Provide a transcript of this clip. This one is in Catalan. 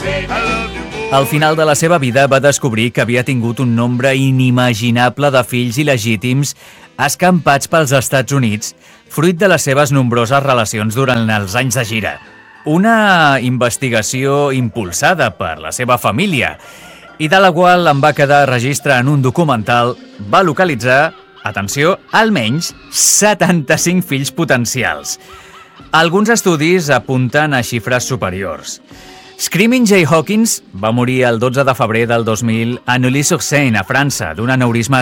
Al final de la seva vida va descobrir que havia tingut un nombre inimaginable de fills il·legítims escampats pels Estats Units, fruit de les seves nombroses relacions durant els anys de gira. Una investigació impulsada per la seva família i de la qual en va quedar registre en un documental, va localitzar, atenció, almenys 75 fills potencials. Alguns estudis apunten a xifres superiors. Screaming Jay Hawkins va morir el 12 de febrer del 2000 a Neuilly-sur-Seine, a França, d'un aneurisma